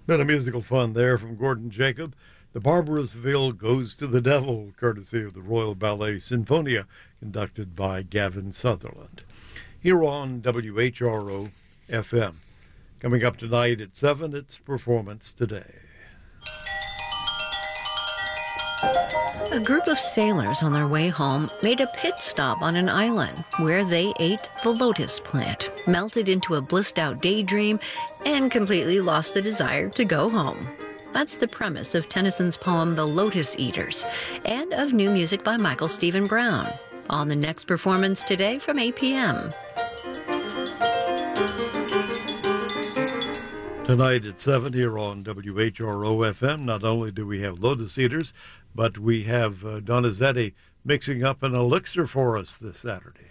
Bit of musical fun there from Gordon Jacob. The Barbarousville Goes to the Devil, courtesy of the Royal Ballet Sinfonia, conducted by Gavin Sutherland. Here on WHRO FM. Coming up tonight at 7, it's Performance Today. A group of sailors on their way home made a pit stop on an island where they ate the lotus plant, melted into a blissed-out daydream, and completely lost the desire to go home. That's the premise of Tennyson's poem The Lotus Eaters, and of new music by Michael Stephen Brown, on the next Performance Today from 8 p.m. Tonight at 7 here on WHRO FM, not only do we have Lotus Eaters, but we have Donizetti mixing up an elixir for us this Saturday.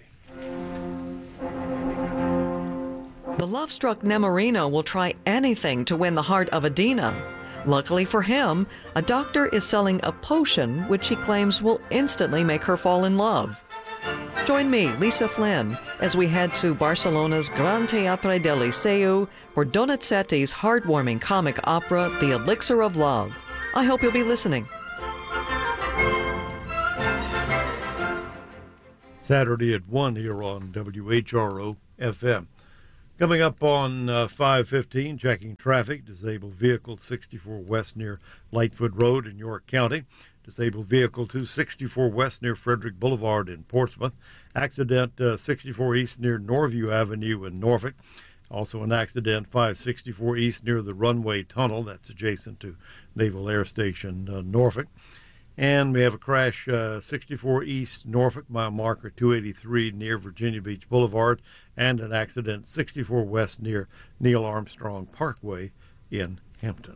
The love-struck Nemorino will try anything to win the heart of Adina. Luckily for him, a doctor is selling a potion which he claims will instantly make her fall in love. Join me, Lisa Flynn, as we head to Barcelona's Gran Teatre del Liceu for Donizetti's heartwarming comic opera, The Elixir of Love. I hope you'll be listening. Saturday at 1 here on WHRO FM. Coming up on 5:15, checking traffic, disabled vehicle 64 West near Lightfoot Road in York County. Disabled vehicle 264 West near Frederick Boulevard in Portsmouth. Accident 64 East near Norview Avenue in Norfolk. Also an accident 564 East near the Runway Tunnel. That's adjacent to Naval Air Station Norfolk. And we have a crash 64 East Norfolk, mile marker 283 near Virginia Beach Boulevard. And an accident 64 West near Neil Armstrong Parkway in Hampton.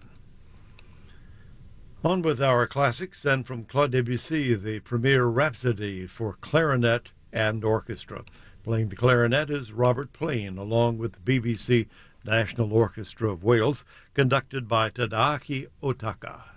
On with our classics, and from Claude Debussy, the premier Rhapsody for clarinet and orchestra. Playing the clarinet is Robert Plain, along with the BBC National Orchestra of Wales, conducted by Tadaaki Otaka.